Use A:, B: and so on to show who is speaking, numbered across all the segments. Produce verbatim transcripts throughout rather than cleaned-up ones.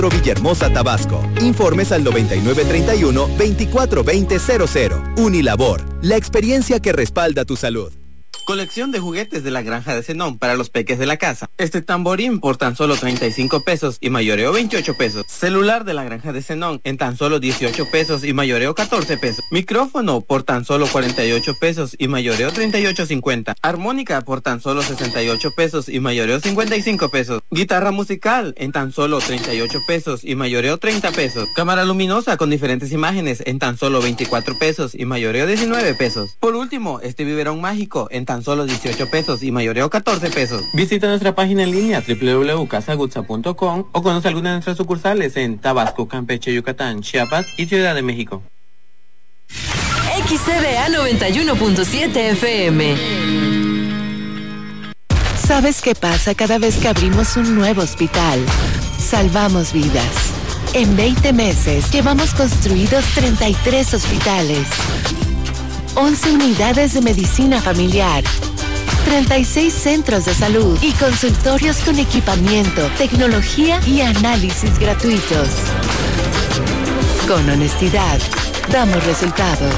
A: Villahermosa, Tabasco. Informes al noventa y nueve treinta y uno, veinticuatro veinte cero cero. Unilabor, la experiencia que respalda tu salud.
B: Colección de juguetes de la granja de Zenón para los peques de la casa. Este tamborín por tan solo treinta y cinco pesos y mayoreo veintiocho pesos. Celular de la granja de Zenón en tan solo dieciocho pesos y mayoreo catorce pesos. Micrófono por tan solo cuarenta y ocho pesos y mayoreo treinta y ocho cincuenta. Armónica por tan solo sesenta y ocho pesos y mayoreo cincuenta y cinco pesos. Guitarra musical en tan solo treinta y ocho pesos y mayoreo treinta pesos. Cámara luminosa con diferentes imágenes en tan solo veinticuatro pesos y mayoreo diecinueve pesos. Por último, este biberón mágico en tan solo dieciocho pesos y mayoreo catorce pesos. Visita nuestra página en línea doble u doble u doble u punto casa gutsa punto com o conoce alguna de nuestras sucursales en Tabasco, Campeche, Yucatán, Chiapas y Ciudad de México.
C: X C B A noventa y uno punto siete F M.
D: ¿Sabes qué pasa cada vez que abrimos un nuevo hospital? Salvamos vidas. En veinte meses llevamos construidos treinta y tres hospitales, once unidades de medicina familiar, treinta y seis centros de salud y consultorios con equipamiento, tecnología y análisis gratuitos. Con honestidad, damos resultados.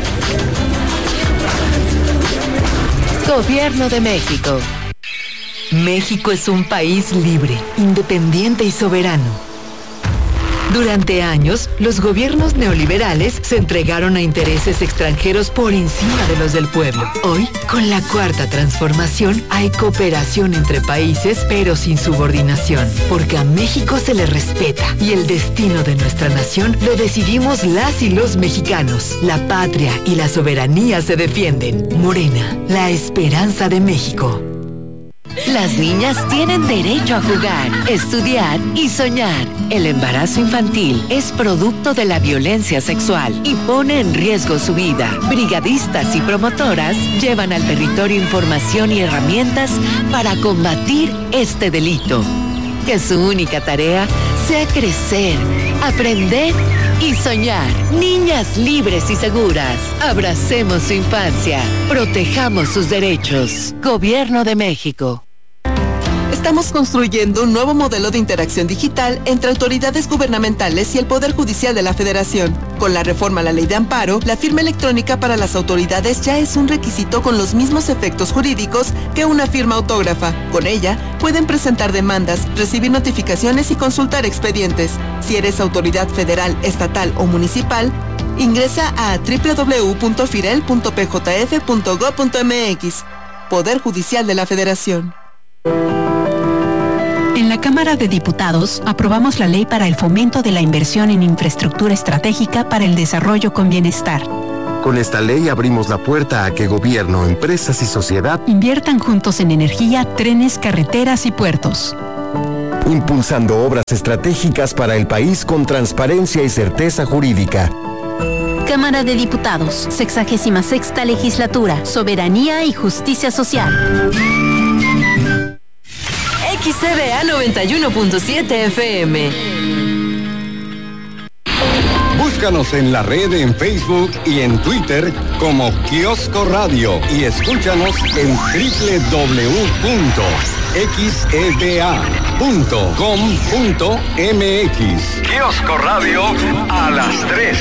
D: Gobierno de México.
C: México es un país libre, independiente y soberano. Durante años, los gobiernos neoliberales se entregaron a intereses extranjeros por encima de los del pueblo. Hoy, con la cuarta transformación, hay cooperación entre países, pero sin subordinación, porque a México se le respeta y el destino de nuestra nación lo decidimos las y los mexicanos. La patria y la soberanía se defienden. Morena, la esperanza de México.
D: Las niñas tienen derecho a jugar, estudiar y soñar. El embarazo infantil es producto de la violencia sexual y pone en riesgo su vida. Brigadistas y promotoras llevan al territorio información y herramientas para combatir este delito. Que su única tarea sea crecer, aprender y soñar. Niñas libres y seguras. Abracemos su infancia. Protejamos sus derechos. Gobierno de México.
E: Estamos construyendo un nuevo modelo de interacción digital entre autoridades gubernamentales y el Poder Judicial de la Federación. Con la reforma a la Ley de Amparo, la firma electrónica para las autoridades ya es un requisito con los mismos efectos jurídicos que una firma autógrafa. Con ella, pueden presentar demandas, recibir notificaciones y consultar expedientes. Si eres autoridad federal, estatal o municipal, ingresa a doble u doble u doble u punto firel punto p j f punto gob punto m x. Poder Judicial de la Federación.
F: En la Cámara de Diputados aprobamos la ley para el fomento de la inversión en infraestructura estratégica para el desarrollo con bienestar.
G: Con esta ley abrimos la puerta a que gobierno, empresas y sociedad
F: inviertan juntos en energía, trenes, carreteras y puertos.
G: Impulsando obras estratégicas para el país con transparencia y certeza jurídica.
F: Cámara de Diputados, sexagésima sexta legislatura, soberanía y justicia social.
C: X C B A noventa y uno punto siete F M.
H: Búscanos en la red en Facebook y en Twitter como Kiosco Radio y escúchanos en doble u doble u doble u punto x e b a punto com punto m x. Kiosco Radio a las tres.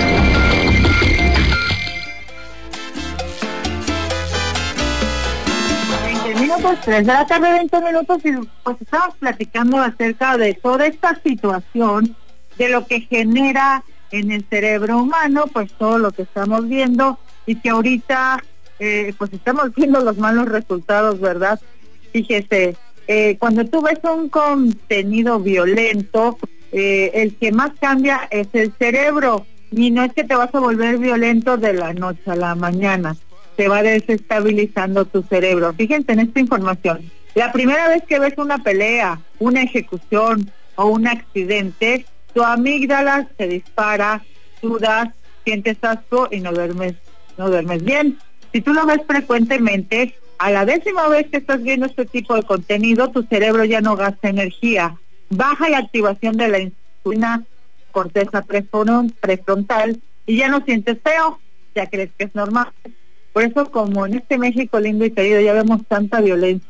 I: Minutos, tres de la tarde, veinte minutos, y pues estamos platicando acerca de toda esta situación, de lo que genera en el cerebro humano, pues todo lo que estamos viendo, y que ahorita eh, pues estamos viendo los malos resultados, ¿verdad? Fíjese, eh, cuando tú ves un contenido violento, eh, el que más cambia es el cerebro, y no es que te vas a volver violento de la noche a la mañana, te va desestabilizando tu cerebro. Fíjense en esta información. La primera vez que ves una pelea, una ejecución o un accidente, tu amígdala se dispara, sudas, sientes asco y no duermes, no duermes bien. Si tú lo ves frecuentemente, a la décima vez que estás viendo este tipo de contenido, tu cerebro ya no gasta energía. Baja la activación de la insulina, corteza prefrontal, y ya no sientes feo, ya crees que es normal. Por eso, como en este México lindo y querido ya vemos tanta violencia,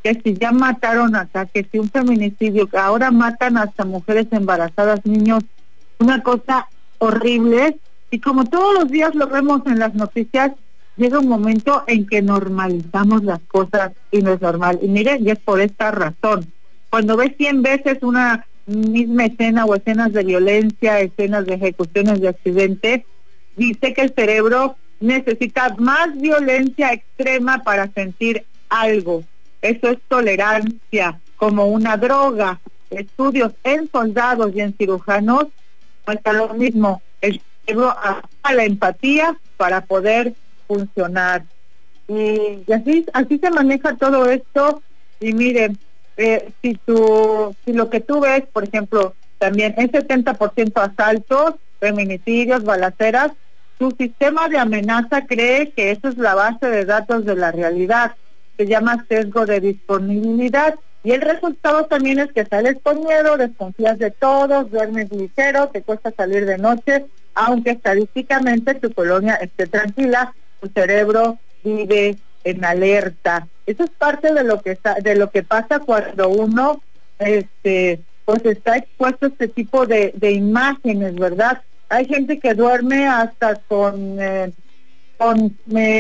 I: que si ya mataron acá, que si un feminicidio, que ahora matan hasta mujeres embarazadas, niños, una cosa horrible, y como todos los días lo vemos en las noticias, llega un momento en que normalizamos las cosas y no es normal. Y miren, y es por esta razón. Cuando ves cien veces una misma escena o escenas de violencia, escenas de ejecuciones de accidentes, dice que el cerebro necesita más violencia extrema para sentir algo. Eso es tolerancia, como una droga. Estudios en soldados y en cirujanos muestran lo mismo. El cerebro a la empatía para poder funcionar. Y, y así así se maneja todo esto. Y miren, eh, si tú, si lo que tú ves, por ejemplo, también es setenta por ciento asaltos, feminicidios, balaceras, tu sistema de amenaza cree que eso es la base de datos de la realidad. Se llama sesgo de disponibilidad. Y el resultado también es que sales con miedo, desconfías de todos, duermes ligero, te cuesta salir de noche, aunque estadísticamente tu colonia esté tranquila, tu cerebro vive en alerta. Eso es parte de lo que está, de lo que pasa cuando uno este pues está expuesto a este tipo de, de imágenes, ¿verdad? Hay gente que duerme hasta con eh, con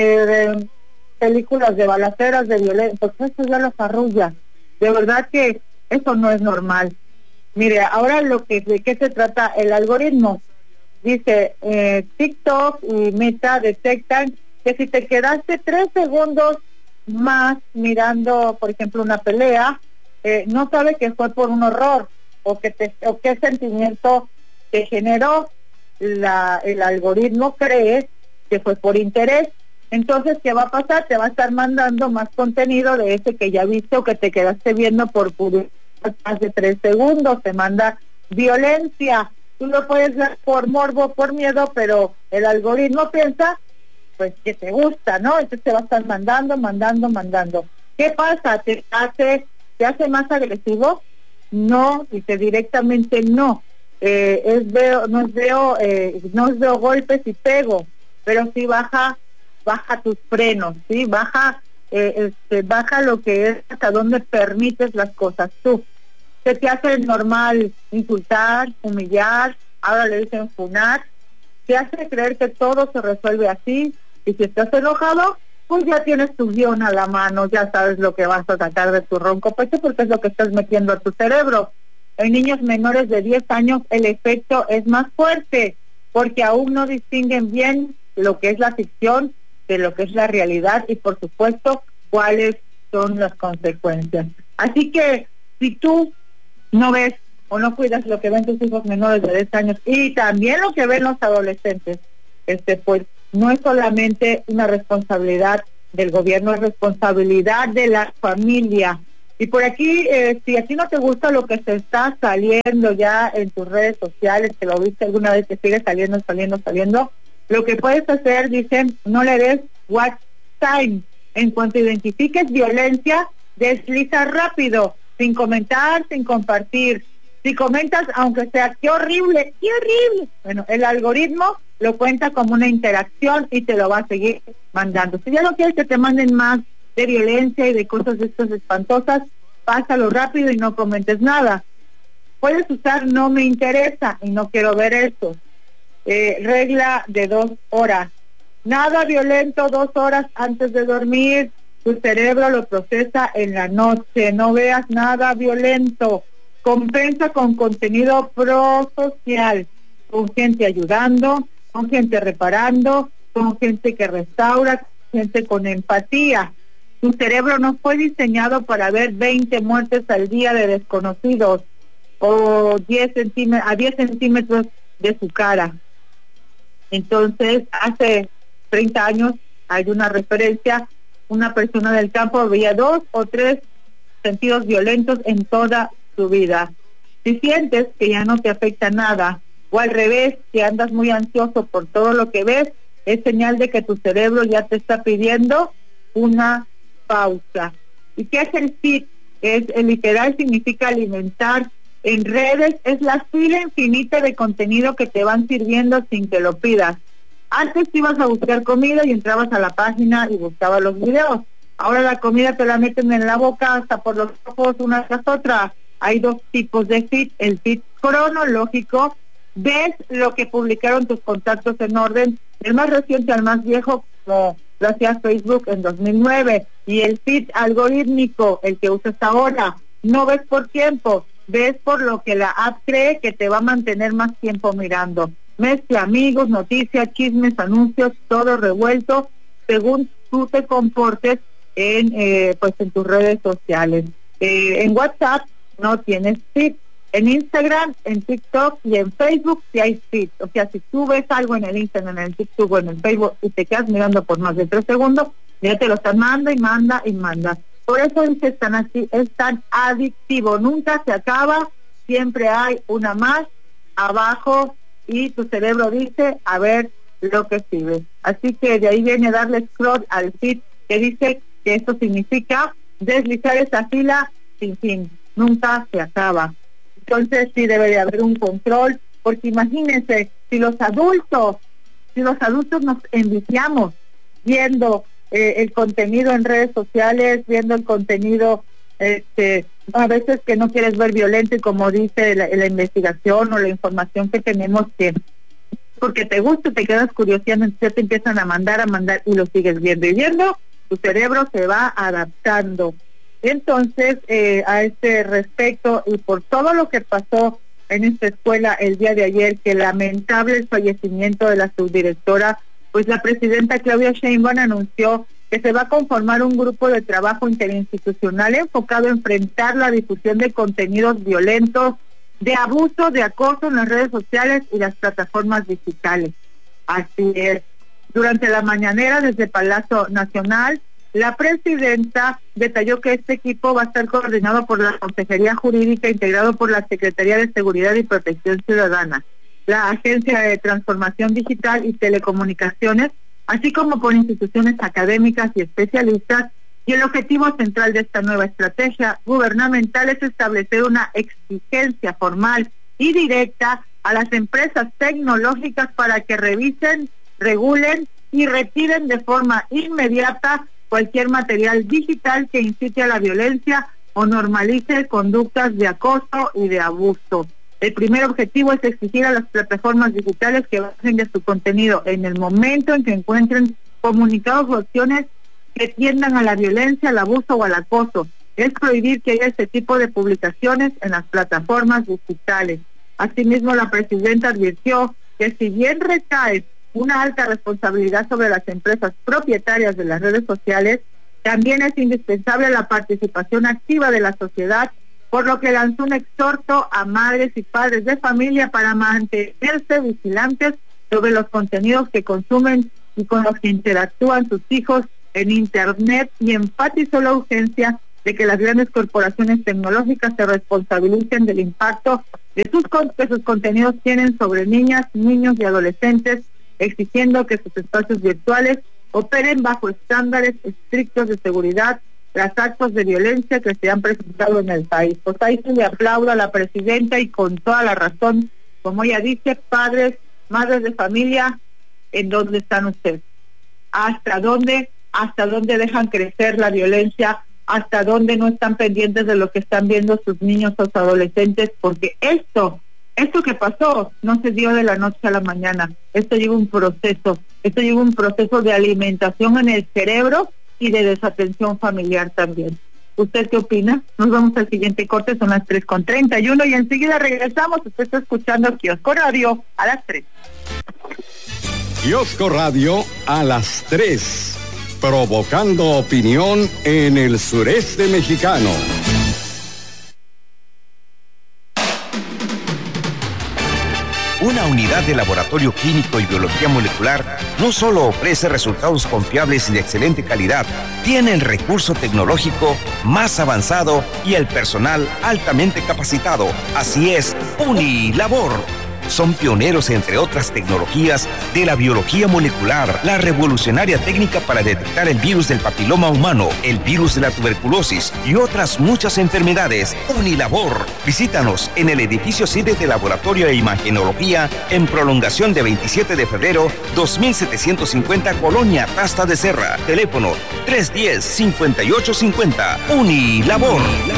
I: eh, películas de balaceras, de violencia, pues eso ya los arrulla. De verdad que eso no es normal. Mire, ahora lo que de qué se trata el algoritmo. Dice, eh, TikTok y Meta detectan que si te quedaste tres segundos más mirando, por ejemplo, una pelea, eh, no sabe que fue por un horror o que te, o qué sentimiento te generó. La, el algoritmo cree que fue por interés. Entonces, ¿qué va a pasar? Te va a estar mandando más contenido de ese que ya viste o que te quedaste viendo por puro más de tres segundos. Te manda violencia. Tú lo puedes ver por morbo, por miedo, pero el algoritmo piensa pues que te gusta, ¿no? Entonces te va a estar mandando, mandando, mandando. ¿Qué pasa? ¿Te hace, te hace más agresivo? No, dice directamente no. Eh, es veo, no es veo, eh, no es veo golpes y pego, pero sí baja, baja tus frenos, sí, baja, eh, este, baja lo que es hasta dónde permites las cosas tú. Se te hace normal insultar, humillar, ahora le dicen funar, te hace creer que todo se resuelve así, y si estás enojado, pues ya tienes tu guión a la mano, ya sabes lo que vas a sacar de tu ronco pecho porque es lo que estás metiendo a tu cerebro. En niños menores de diez años el efecto es más fuerte, porque aún no distinguen bien lo que es la ficción de lo que es la realidad y por supuesto cuáles son las consecuencias. Así que si tú no ves o no cuidas lo que ven tus hijos menores de diez años y también lo que ven los adolescentes, este pues no es solamente una responsabilidad del gobierno, es responsabilidad de la familia. Y por aquí, eh, si a ti no te gusta lo que se está saliendo ya en tus redes sociales, que lo viste alguna vez que sigue saliendo, saliendo, saliendo, lo que puedes hacer, dicen, no le des watch time. En cuanto identifiques violencia, desliza rápido, sin comentar, sin compartir. Si comentas, aunque sea, qué horrible, qué horrible. Bueno, el algoritmo lo cuenta como una interacción y te lo va a seguir mandando. Si ya no quieres que te manden más de violencia y de cosas de estas espantosas, pásalo rápido y no comentes nada. Puedes usar no me interesa y no quiero ver eso. Eh, regla de dos horas. Nada violento dos horas antes de dormir. Tu cerebro lo procesa en la noche. No veas nada violento. Compensa con contenido prosocial, con gente ayudando, con gente reparando, con gente que restaura, gente con empatía. Tu cerebro no fue diseñado para ver veinte muertes al día de desconocidos o diez centímetros, a diez centímetros de su cara. Entonces, hace treinta años hay una referencia, una persona del campo veía dos o tres sentidos violentos en toda su vida. Si sientes que ya no te afecta nada, o al revés, que andas muy ansioso por todo lo que ves, es señal de que tu cerebro ya te está pidiendo una pausa. ¿Y qué es el feed? Es el literal, significa alimentar. En redes es la fila infinita de contenido que te van sirviendo sin que lo pidas. Antes ibas a buscar comida y entrabas a la página y buscabas los videos. Ahora la comida te la meten en la boca hasta por los ojos una tras otra. Hay dos tipos de feed, el feed cronológico, ves lo que publicaron tus contactos en orden, el más reciente al más viejo, como lo hacía Facebook en dos mil nueve, y el feed algorítmico, el que usas ahora, no ves por tiempo, ves por lo que la app cree que te va a mantener más tiempo mirando. Mezcla amigos, noticias, chismes, anuncios, todo revuelto según tú te comportes en eh, pues en tus redes sociales. Eh, en WhatsApp no tienes feed, en Instagram, en TikTok y en Facebook sí hay feed. O sea, si tú ves algo en el Instagram, en el TikTok o en el Facebook y te quedas mirando por más de tres segundos, ya te lo están manda y manda y manda. Por eso dice tan así, es tan adictivo, nunca se acaba, siempre hay una más abajo y tu cerebro dice a ver lo que sigue. Así que de ahí viene darle scroll al feed, que dice que esto significa deslizar esa fila sin fin, nunca se acaba. Entonces sí debe de haber un control, porque imagínense, si los adultos, si los adultos nos enviciamos viendo eh, el contenido en redes sociales, viendo el contenido, este, a veces que no quieres ver violento, y como dice la, la investigación o la información que tenemos, que porque te gusta, te quedas curioseando, entonces te empiezan a mandar, a mandar, y lo sigues viendo y viendo, tu cerebro se va adaptando. Entonces, eh, a este respecto, y por todo lo que pasó en esta escuela el día de ayer, que lamentable el fallecimiento de la subdirectora, pues la presidenta Claudia Sheinbaum anunció que se va a conformar un grupo de trabajo interinstitucional enfocado a enfrentar la difusión de contenidos violentos, de abuso, de acoso en las redes sociales y las plataformas digitales. Así es. Durante la mañanera desde Palacio Nacional, la presidenta detalló que este equipo va a estar coordinado por la Consejería Jurídica, integrado por la Secretaría de Seguridad y Protección Ciudadana, la Agencia de Transformación Digital y Telecomunicaciones, así como por instituciones académicas y especialistas, y el objetivo central de esta nueva estrategia gubernamental es establecer una exigencia formal y directa a las empresas tecnológicas para que revisen, regulen y retiren de forma inmediata cualquier material digital que incite a la violencia o normalice conductas de acoso y de abuso. El primer objetivo es exigir a las plataformas digitales que bajen de su contenido en el momento en que encuentren comunicados o acciones que tiendan a la violencia, al abuso o al acoso. Es prohibir que haya este tipo de publicaciones en las plataformas digitales. Asimismo, la presidenta advirtió que si bien recae una alta responsabilidad sobre las empresas propietarias de las redes sociales, también es indispensable la participación activa de la sociedad, por lo que lanzó un exhorto a madres y padres de familia para mantenerse vigilantes sobre los contenidos que consumen y con los que interactúan sus hijos en Internet, y enfatizó la urgencia de que las grandes corporaciones tecnológicas se responsabilicen del impacto de sus con que sus contenidos tienen sobre niñas, niños y adolescentes, exigiendo que sus espacios virtuales operen bajo estándares estrictos de seguridad tras actos de violencia que se han presentado en el país. Pues ahí se le aplaudo a la presidenta, y con toda la razón, como ella dice, padres, madres de familia, ¿en dónde están ustedes? ¿Hasta dónde, hasta dónde dejan crecer la violencia? ¿Hasta dónde no están pendientes de lo que están viendo sus niños o sus adolescentes? Porque esto Esto que pasó no se dio de la noche a la mañana. Esto lleva un proceso. Esto lleva un proceso de alimentación en el cerebro y de desatención familiar también. ¿Usted qué opina? Nos vamos al siguiente corte, son las tres con treinta y uno, y enseguida regresamos. Usted está escuchando Kiosco Radio a las tres.
H: Kiosco Radio a las tres, provocando opinión en el sureste mexicano.
J: Una unidad de laboratorio clínico y biología molecular no solo ofrece resultados confiables y de excelente calidad, tiene el recurso tecnológico más avanzado y el personal altamente capacitado. Así es, Unilabor. Son pioneros, entre otras tecnologías, de la biología molecular, la revolucionaria técnica para detectar el virus del papiloma humano, el virus de la tuberculosis y otras muchas enfermedades. Unilabor. Visítanos en el edificio sede de Laboratorio de Imagenología en prolongación de veintisiete de febrero, dos mil setecientos cincuenta, Colonia Tasta de Serra. Teléfono tres uno cero, cinco ocho cinco cero. Unilabor.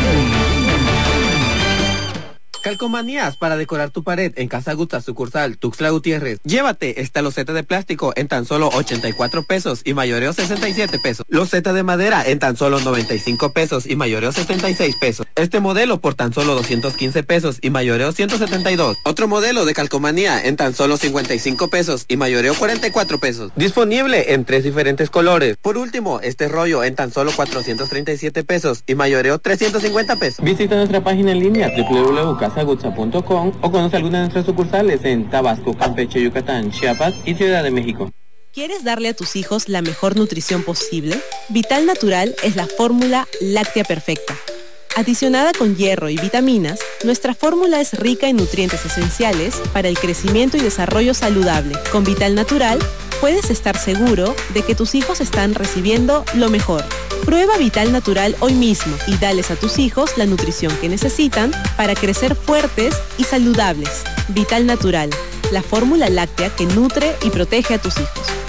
B: Calcomanías para decorar tu pared en Casa Gutsa, sucursal Tuxtla Gutiérrez. Llévate esta loseta de plástico en tan solo ochenta y cuatro pesos y mayoreo sesenta y siete pesos. Loseta de madera en tan solo noventa y cinco pesos y mayoreo setenta y seis pesos. Este modelo por tan solo doscientos quince pesos y mayoreo ciento setenta y dos. Otro modelo de calcomanía en tan solo cincuenta y cinco pesos y mayoreo cuarenta y cuatro pesos. Disponible en tres diferentes colores. Por último, este rollo en tan solo cuatrocientos treinta y siete pesos y mayoreo trescientos cincuenta pesos.
K: Visita nuestra página en línea doble u doble u doble u punto casa gutsa punto com o conoce alguna de nuestras sucursales en Tabasco, Campeche, Yucatán, Chiapas y Ciudad de México.
L: ¿Quieres darle a tus hijos la mejor nutrición posible? Vital Natural es la fórmula láctea perfecta. Adicionada con hierro y vitaminas, nuestra fórmula es rica en nutrientes esenciales para el crecimiento y desarrollo saludable. Con Vital Natural, puedes estar seguro de que tus hijos están recibiendo lo mejor. Prueba Vital Natural hoy mismo y dales a tus hijos la nutrición que necesitan para crecer fuertes y saludables. Vital Natural, la fórmula láctea que nutre y protege a tus hijos.